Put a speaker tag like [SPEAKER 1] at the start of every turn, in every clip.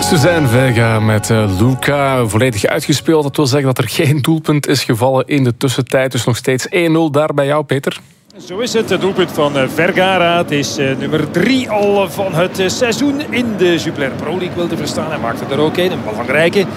[SPEAKER 1] Suzanne Vega met Luca volledig uitgespeeld. Dat wil zeggen dat er geen doelpunt is gevallen in de tussentijd. Dus nog steeds 1-0 daar bij jou, Peter.
[SPEAKER 2] Zo is het doelpunt van Vergara. Het is nummer 3 al van het seizoen in de Jupiler Pro League, wil te verstaan. Hij maakte er ook een belangrijke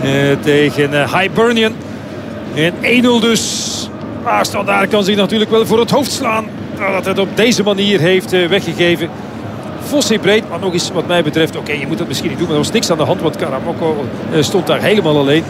[SPEAKER 2] tegen Hibernian. En 1-0 dus. Maar Standaard kan zich natuurlijk wel voor het hoofd slaan dat het het op deze manier heeft weggegeven. Fossi breed, maar nog eens wat mij betreft. Oké, je moet dat misschien niet doen, maar er was niks aan de hand. Want Karamoko stond daar helemaal alleen.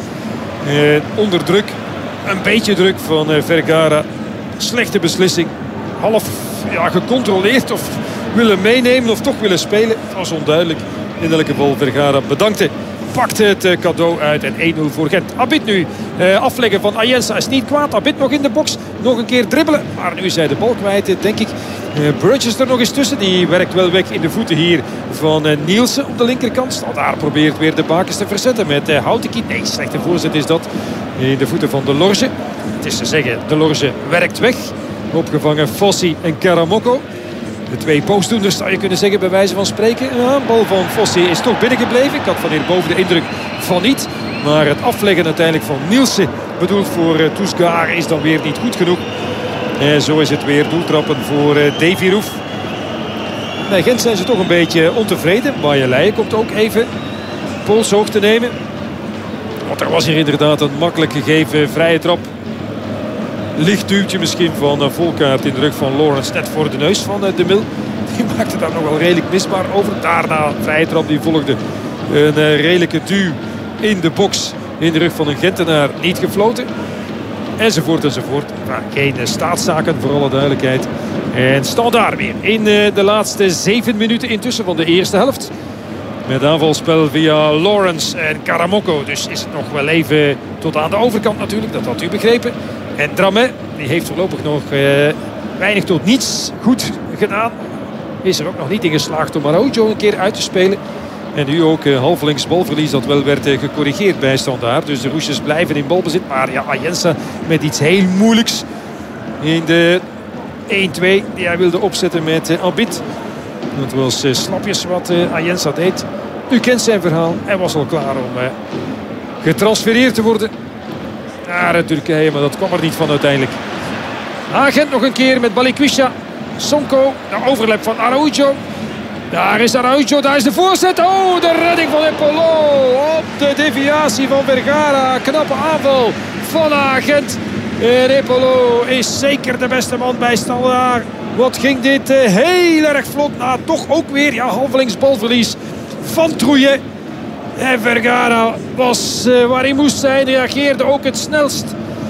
[SPEAKER 2] Onder druk. Een beetje druk van Vergara. Slechte beslissing. Half gecontroleerd of willen meenemen of toch willen spelen. Het was onduidelijk. In elk geval Vergara bedankte. Pakte het cadeau uit en 1-0 voor Gent. Abid nu afleggen van Ayensa is niet kwaad. Abid nog in de box. Nog een keer dribbelen. Maar nu is hij de bal kwijt, denk ik. Burgess er nog eens tussen. Die werkt wel weg in de voeten hier van Nielsen op de linkerkant. Daar probeert weer de bakens te verzetten met Houteki. Nee, slechte voorzet is dat. In de voeten van Delorge. Het is te zeggen, Delorge werkt weg. Opgevangen Fossi en Karamoko. De twee postdoenders zou je kunnen zeggen bij wijze van spreken. Ja, bal van Fossi is toch binnengebleven. Ik had van hierboven de indruk van niet. Maar het afleggen uiteindelijk van Nielsen, bedoeld voor Tousgaard, is dan weer niet goed genoeg. Zo is het weer doeltrappen voor Davy Roef. Bij Gent zijn ze toch een beetje ontevreden. Bajelije komt ook even polshoog te nemen. Want er was hier inderdaad een makkelijk gegeven vrije trap. Licht duwtje misschien van Volkaert in de rug van Lawrence. Net voor de neus van de Mil. Die maakte daar nog wel redelijk misbaar over. Daarna vrije trap die volgde. Een redelijke duw in de box. In de rug van een Gentenaar. Niet gefloten. Enzovoort enzovoort. Maar geen staatszaken voor alle duidelijkheid. En Standaard weer in de laatste 7 minuten intussen van de eerste helft. Met aanvalspel via Lawrence en Karamoko. Dus is het nog wel even tot aan de overkant natuurlijk. Dat had u begrepen. En Dramé, die heeft voorlopig nog weinig tot niets goed gedaan. Is er ook nog niet in geslaagd om Araujo een keer uit te spelen. En nu ook halvelings balverlies dat wel werd gecorrigeerd bij Standaard. Dus de Roesjes blijven in balbezit. Maar ja, Ayensa met iets heel moeilijks in de 1-2 die hij wilde opzetten met Abid. Het was slapjes wat Ayensa deed. U kent zijn verhaal. Hij was al klaar om getransfereerd te worden naar Turkije, maar dat kwam er niet van uiteindelijk. Gent nog een keer met Balikwisha. Sonko, de overlap van Araujo. Daar is Araujo, daar is de voorzet. Oh, de redding van Epolo op de deviatie van Vergara. Knappe aanval van Gent. En Epolo is zeker de beste man bij Standaard. Wat ging dit heel erg vlot na. Toch ook weer halvelings balverlies van Trouillet. En Vergara was waar hij moest zijn. Reageerde ook het snelst.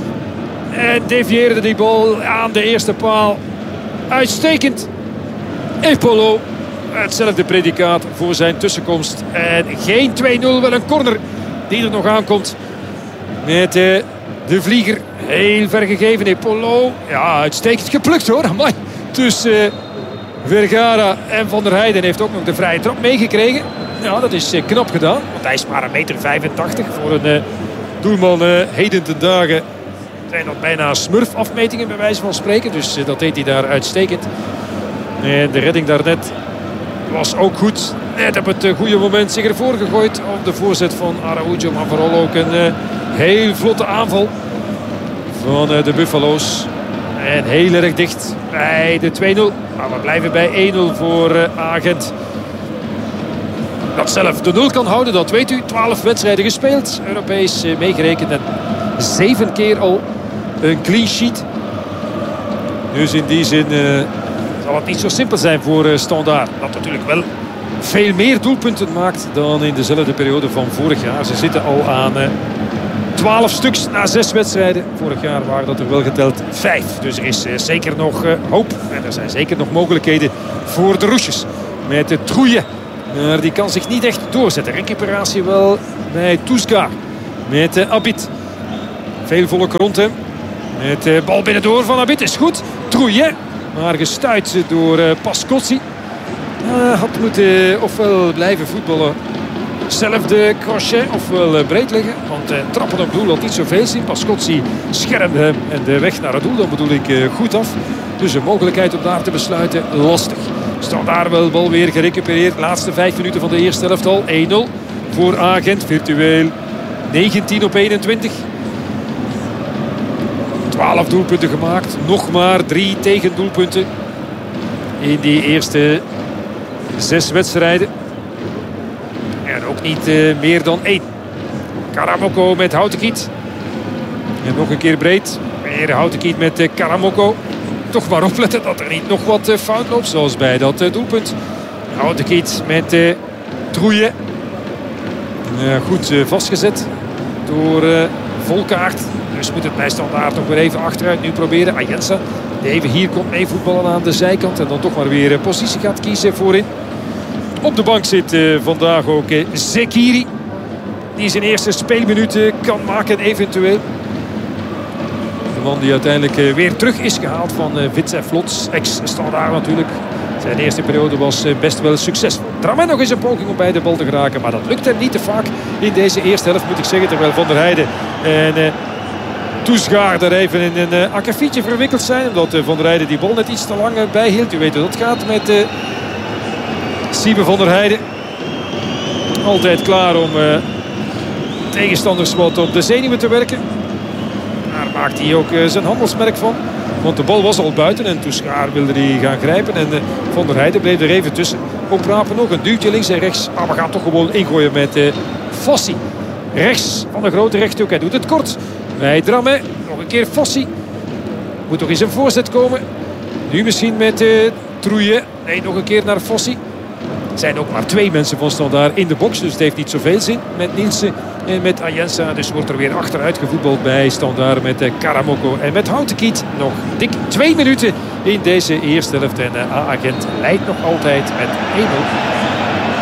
[SPEAKER 2] En devieerde die bal aan de eerste paal. Uitstekend. Epolo. Hetzelfde predicaat voor zijn tussenkomst. En geen 2-0, wel een corner die er nog aankomt. Met de vlieger. Heel ver gegeven. Epolo. Ja, uitstekend geplukt hoor. Amai. Tussen Vergara en Van der Heijden heeft ook nog de vrije trap meegekregen. Ja, dat is knap gedaan. Want hij is maar 1,85 meter voor een doelman heden ten dagen. Zijn dat bijna smurfafmetingen bij wijze van spreken. Dus dat deed hij daar uitstekend. En de redding daarnet was ook goed. Net op het goede moment zich ervoor gegooid op de voorzet van Araujo. Maar vooral ook een heel vlotte aanval van de Buffalo's. En heel erg dicht bij de 2-0. Maar we blijven bij 1-0 voor Gent. Dat zelf de 0 kan houden, dat weet u. 12 wedstrijden gespeeld. Europees meegerekend. En 7 keer al een clean sheet. Dus in die zin zal het niet zo simpel zijn voor Standaard. Dat natuurlijk wel veel meer doelpunten maakt dan in dezelfde periode van vorig jaar. Ze zitten al aan 12 stuks na 6 wedstrijden. Vorig jaar waren dat er wel geteld 5. Dus er is zeker nog hoop. En er zijn zeker nog mogelijkheden voor de Roesjes. Met de Trouillet. Maar die kan zich niet echt doorzetten. Recuperatie wel bij Tousgaard. Met Abid. Veel volk rond hem. Met de bal binnendoor van Abid is goed. Trouillet. Maar gestuit door Pascozzi. Had moeten ofwel blijven voetballen. Zelfde crochet ofwel breed liggen. Want trappen op doel had niet zoveel zin. Pascozzi schermde hem en de weg naar het doel, dan bedoel ik, goed af. Dus een mogelijkheid om daar te besluiten, lastig. Standaard wel bal weer gerecupereerd. Laatste 5 minuten van de eerste helft al. 1-0 voor Agent. Virtueel 19 op 21. 12 doelpunten gemaakt. Nog maar 3 tegendoelpunten in die eerste 6 wedstrijden. En ook niet meer dan 1. Karamoko met Houtekiet. En nog een keer breed. Weer Houtekiet met Karamoko. Toch maar opletten dat er niet nog wat fout loopt. Zoals bij dat doelpunt. Houtekiet met Troeje. Goed vastgezet door Volkaert. Dus moet het bij Standaard nog weer even achteruit nu proberen. Ayensa die even hier komt mee voetballen aan de zijkant. En dan toch maar weer positie gaat kiezen voorin. Op de bank zit vandaag ook Zekiri. Die zijn eerste speelminuten kan maken eventueel. De man die uiteindelijk weer terug is gehaald van Vitesse Vlots. Ex-Standaard natuurlijk. Zijn eerste periode was best wel succesvol. Dramé nog eens een poging om bij de bal te geraken. Maar dat lukt hem niet te vaak in deze eerste helft moet ik zeggen. Terwijl Van der Heijden en Toesgaard er even in een akkefietje verwikkeld zijn. Omdat Van der Heijden die bal net iets te lang bijhield. U weet hoe dat gaat met Siebe Van der Heijden. Altijd klaar om tegenstanders wat op de zenuwen te werken. Daar maakt hij ook zijn handelsmerk van. Want de bal was al buiten en Toesgaard wilde die gaan grijpen. En Van der Heijden bleef er even tussen. Oprapen nog een duwtje links en rechts. Maar we gaan toch gewoon ingooien met Fossi. Rechts van de grote rechthoek. Hij doet het kort. Bij Dramé. Nog een keer Fossi. Moet toch eens een voorzet komen. Nu misschien met Troeje. Nee, nog een keer naar Fossi. Er zijn ook maar 2 mensen van Standaard in de box. Dus het heeft niet zoveel zin met Nielsen en met Ayensa. Dus wordt er weer achteruit gevoetbald bij Standaard met Karamoko en met Houtekiet. Nog dik 2 minuten in deze eerste helft. En A-agent leidt nog altijd met 1-0.